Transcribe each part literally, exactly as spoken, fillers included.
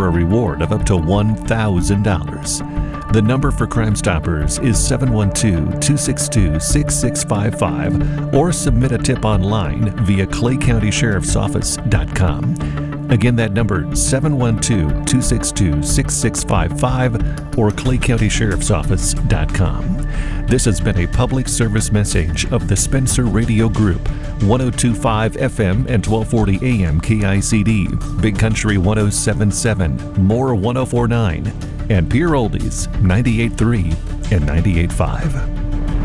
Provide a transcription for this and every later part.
for a reward of up to one thousand dollars. The number for Crime Stoppers is seven one two, two six two, six six five five or submit a tip online via clay county sheriff's office dot com. Again, that number, seven one two, two six two, six six five five or clay county sheriff's office dot com. This has been a public service message of the Spencer Radio Group, one oh two point five F M and twelve forty A M K I C D, Big Country one oh seven point seven, Moore one oh four point nine, and Pure Oldies ninety-eight point three and ninety-eight point five.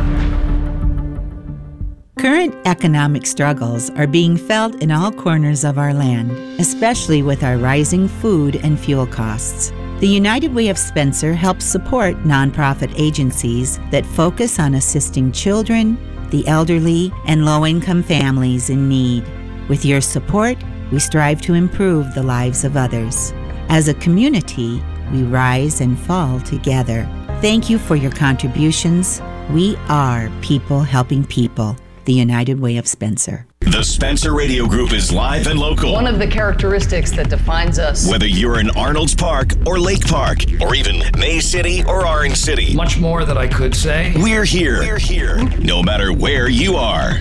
Current economic struggles are being felt in all corners of our land, especially with our rising food and fuel costs. The United Way of Spencer helps support nonprofit agencies that focus on assisting children, the elderly, and low-income families in need. With your support, we strive to improve the lives of others. As a community, we rise and fall together. Thank you for your contributions. We are people helping people. The United Way of Spencer. The Spencer Radio Group is live and local. One of the characteristics that defines us. Whether you're in Arnold's Park or Lake Park or even May City or Orange City. Much more that I could say. We're here. We're here. No matter where you are.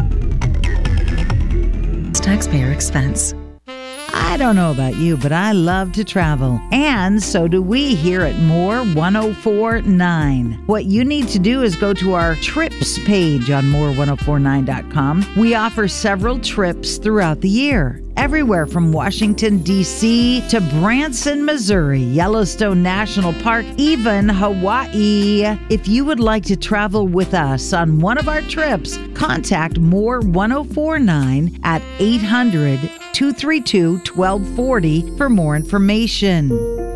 It's taxpayer expense. I don't know about you, but I love to travel. And so do we here at Moore one oh four point nine. What you need to do is go to our trips page on Moore ten forty-nine dot com. We offer several trips throughout the year. Everywhere from Washington, D C to Branson, Missouri, Yellowstone National Park, even Hawaii. If you would like to travel with us on one of our trips, contact Moore ten forty-nine at eight hundred, two three two, one two four zero for more information.